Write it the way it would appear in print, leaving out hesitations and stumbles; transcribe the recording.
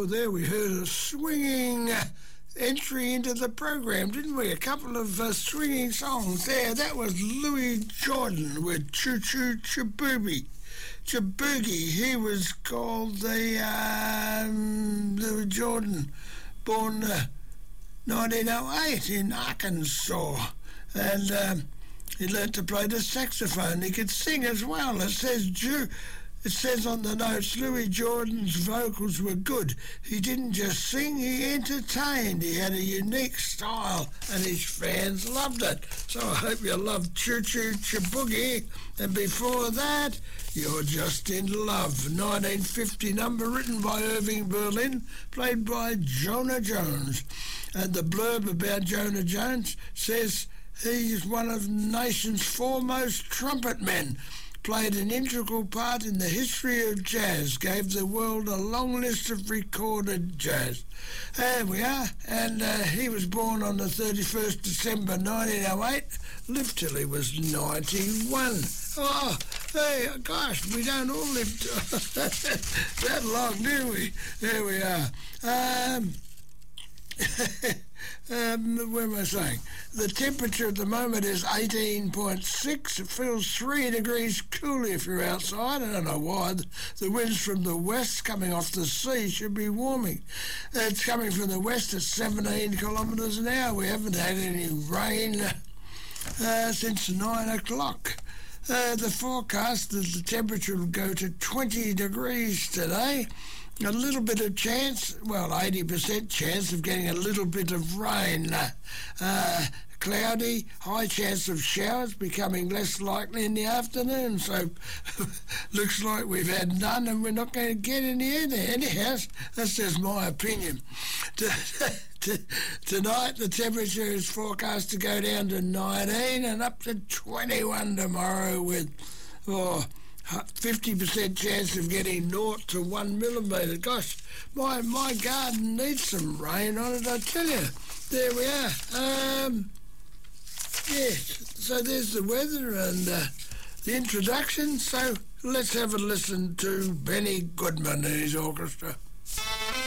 Oh, there we heard a swinging entry into the program, didn't we? A couple of swinging songs there. That was Louis Jordan with Choo Choo Chaboogie. He was called the Louis Jordan, born 1908 in Arkansas, and he learned to play the saxophone. He could sing as well. It says on the notes, Louis Jordan's vocals were good. He didn't just sing, he entertained. He had a unique style, and his fans loved it. So I hope you love Choo Choo Chaboogie. And before that, You're Just in Love, 1950 number written by Irving Berlin, played by Jonah Jones. And the blurb about Jonah Jones says he's one of the nation's foremost trumpet men, played an integral part in the history of jazz, gave the world a long list of recorded jazz. There we are, and he was born on the 31st December 1908, lived till he was 91. Oh, hey, gosh, we don't all live that long, do we? There we are. Where am I saying? The temperature at the moment is 18.6. It feels 3 degrees cooler if you're outside. I don't know why. The winds from the west coming off the sea should be warming. It's coming from the west at 17 kilometres an hour. We haven't had any rain since 9 o'clock. The forecast is the temperature will go to 20 degrees today. A little bit of chance, 80% chance of getting a little bit of rain. Cloudy, high chance of showers, becoming less likely in the afternoon. So looks like we've had none and we're not going to get any either. Anyhow, that's just my opinion. Tonight the temperature is forecast to go down to 19 and up to 21 tomorrow with 50% chance of getting 0 to 1 millimetre. Gosh, my garden needs some rain on it, I tell you. There we are. So there's the weather and the introduction. So let's have a listen to Benny Goodman and his orchestra.